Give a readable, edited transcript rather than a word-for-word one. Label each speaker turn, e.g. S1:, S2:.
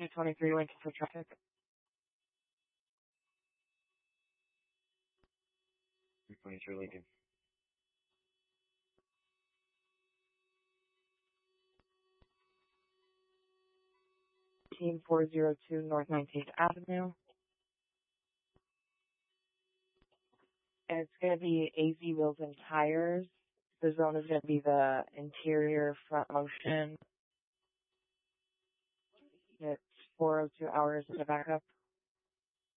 S1: 223 Lincoln for traffic.
S2: 323 Lincoln.
S1: Team 402 North 19th Avenue. And it's going to be AZ Wheels and Tires. The zone is going to be the interior front motion. It's 402 hours in the backup.